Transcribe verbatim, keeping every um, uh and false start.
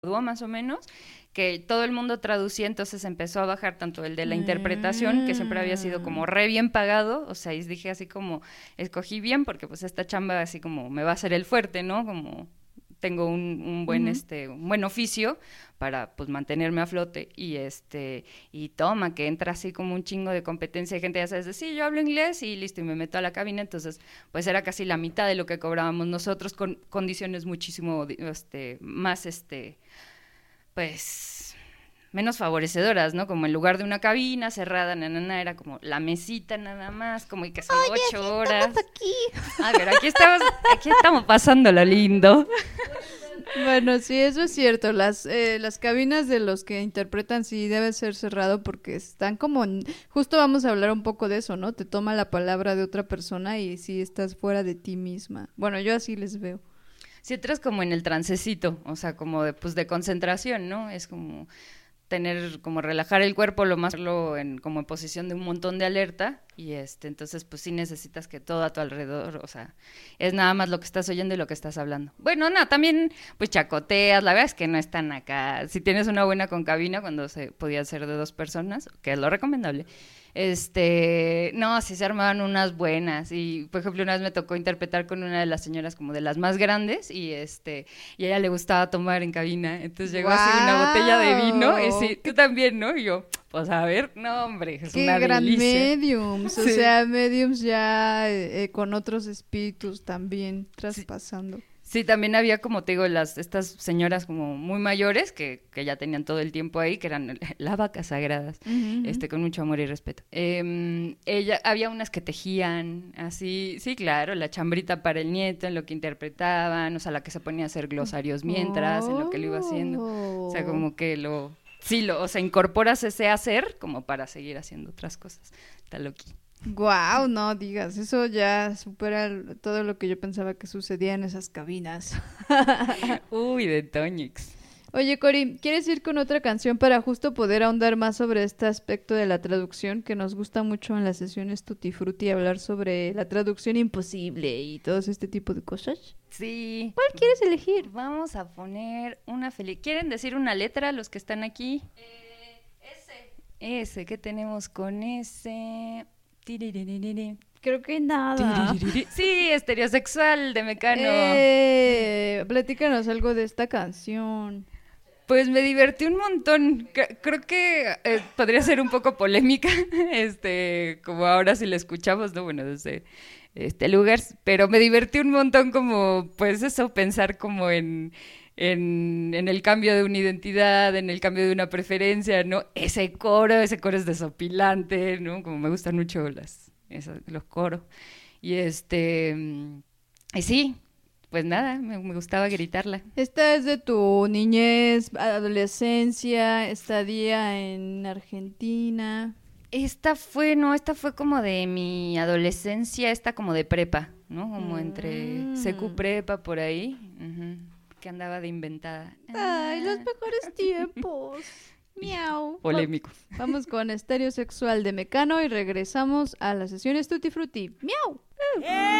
más o menos, que todo el mundo traducía, entonces empezó a bajar tanto el de la interpretación, que siempre había sido como re bien pagado, o sea, y dije así como, escogí bien, porque pues esta chamba así como me va a hacer el fuerte, ¿no? Como tengo un, un buen, uh-huh. este, un buen oficio para pues mantenerme a flote, y este, y toma, que entra así como un chingo de competencia de gente, ya sabes, de, sí, yo hablo inglés, y listo, y me meto a la cabina, entonces, pues era casi la mitad de lo que cobrábamos nosotros, con condiciones muchísimo, este, más, este, pues, menos favorecedoras, ¿no? Como en lugar de una cabina cerrada, nanana, era como la mesita nada más, como y que son Oye, ocho sí, horas. Estamos aquí. A ver, aquí estamos, aquí estamos pasándolo lindo. Bueno, sí, eso es cierto. Las eh, las cabinas de los que interpretan sí debe ser cerrado porque están como... Justo vamos a hablar un poco de eso, ¿no? Te toma la palabra de otra persona y sí estás fuera de ti misma. Bueno, yo así les veo. Sí, entras como en el trancecito, o sea, como de, pues, de concentración, ¿no? Es como tener, como relajar el cuerpo, lo más lo en, como en posición de un montón de alerta, y este, entonces pues sí necesitas que todo a tu alrededor, o sea, es nada más lo que estás oyendo y lo que estás hablando. Bueno, no, también pues chacoteas, la verdad es que no están acá, si tienes una buena concabina, cuando se podía hacer de dos personas, que es lo recomendable, este, no, sí se armaban unas buenas, y por ejemplo una vez me tocó interpretar con una de las señoras como de las más grandes, y este, y a ella le gustaba tomar en cabina, entonces llegó wow. así una botella de vino, y sí, tú también, ¿no? Y yo, pues a ver, no hombre, es Qué una gran delicia. mediums, Sí. O sea, mediums ya eh, con otros espíritus también traspasando. Sí. Sí, también había, como te digo, las estas señoras como muy mayores que, que ya tenían todo el tiempo ahí, que eran las vacas sagradas, uh-huh. este, con mucho amor y respeto. Eh, ella, había unas que tejían, así, sí, claro, la chambrita para el nieto, en lo que interpretaban, o sea, la que se ponía a hacer glosarios mientras, oh. en lo que lo iba haciendo. O sea, como que lo, sí, lo, o sea, incorporas ese hacer como para seguir haciendo otras cosas. Está loqui. Guau, wow, no digas, eso ya supera todo lo que yo pensaba que sucedía en esas cabinas. Uy, de Toñix. Oye, Cori, ¿quieres ir con otra canción para justo poder ahondar más sobre este aspecto de la traducción que nos gusta mucho en las sesiones Tutti Frutti, hablar sobre la traducción imposible y todo este tipo de cosas? Sí. ¿Cuál quieres elegir? Vamos a poner una feliz. ¿Quieren decir una letra los que están aquí? Eh, ese. Ese, ¿qué tenemos con ese? Creo que nada. Sí, Estereosexual de Mecano. Eh, platícanos algo de esta canción. Pues me divertí un montón. Creo que eh, podría ser un poco polémica, este, como ahora si la escuchamos, no, bueno, desde este lugar, pero me divertí un montón como, pues eso, pensar como en... En, en el cambio de una identidad, en el cambio de una preferencia, ¿no? Ese coro, ese coro es desopilante, ¿no? Como me gustan mucho las, esos, los coros. Y este, y sí, pues nada, me, me gustaba gritarla. Esta es de tu niñez, adolescencia, estadía en Argentina. Esta fue, no, esta fue como de mi adolescencia, esta como de prepa, ¿no? Como entre mm. secu prepa, por ahí. Uh-huh. Que andaba de inventada. Ay, los mejores tiempos. Miau. Polémico. Vamos con Estereosexual de Mecano y regresamos a las sesiones Tutti Frutti. Miau.